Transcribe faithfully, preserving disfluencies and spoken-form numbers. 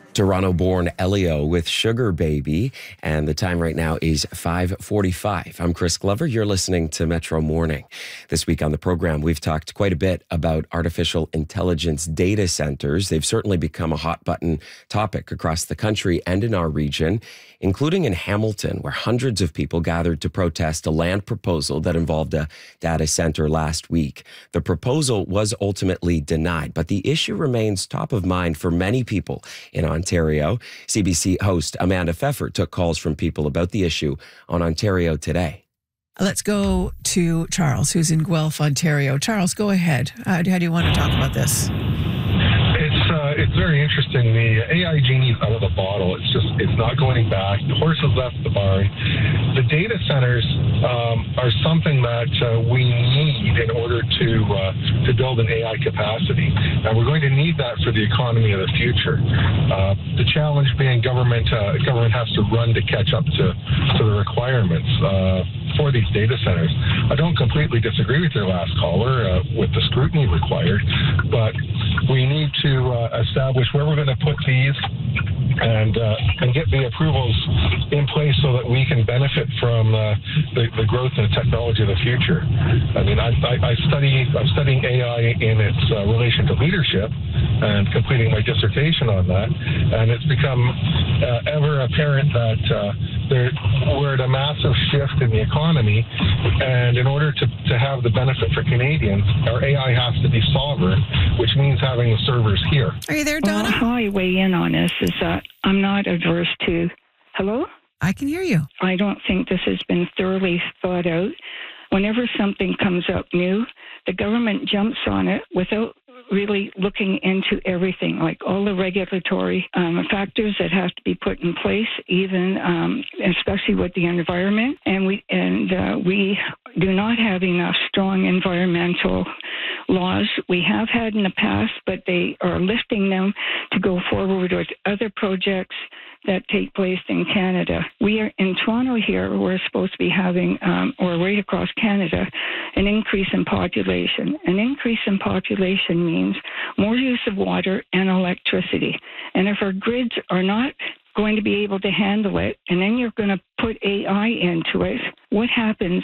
Toronto-born Elio with Sugar Baby, and the time right now is five forty-five. I'm Chris Glover. You're listening to Metro Morning. This week on the program, we've talked quite a bit about artificial intelligence data centers. They've certainly become a hot-button topic across the country and in our region, including in Hamilton, where hundreds of people gathered to protest a land proposal that involved a data center last week. The proposal was ultimately denied, but the issue remains top of mind for many people in Ontario. C B C host Amanda Pfeffer took calls from people about the issue on Ontario Today. Let's go to Charles, who's in Guelph, Ontario. Charles, go ahead. How do, how do you want to talk about this? It's uh, it's very interesting. The A I genie's out of the bottle. It's just it's not going back. The horse has left the barn. The data centers um, are something that uh, we need in order to uh, to build an A I capacity, and we're going to need that for the economy of the future. Uh, the challenge being government uh, government has to run to catch up to to the requirements uh, for these data centers. I don't completely disagree with your last caller uh, with the scrutiny required, but we need to uh, establish where we're going to put these and uh, and get the approvals in place so that we can benefit from uh, the, the growth and the technology of the future. I mean, I, I, I study, I'm studying A I in its uh, relation to leadership and completing my dissertation on that, and it's become uh, ever apparent that uh, there, we're at a massive shift in the economy, and in order to, to have the benefit for Canadians, our A I has to be sovereign, which means having the servers here. Are you there, Donna? Well, how I weigh in on this is that I'm not adverse to... Hello? I can hear you. I don't think this has been thoroughly thought out. Whenever something comes up new, the government jumps on it without really looking into everything, like all the regulatory um, factors that have to be put in place, even um, especially with the environment. And we and uh, we do not have enough strong environmental laws. We have had in the past, but they are lifting them to go forward with other projects that take place in Canada. We are in Toronto here, we're supposed to be having, um, or right across Canada, an increase in population. An increase in population means more use of water and electricity. And if our grids are not going to be able to handle it, and then you're going to put A I into it, what happens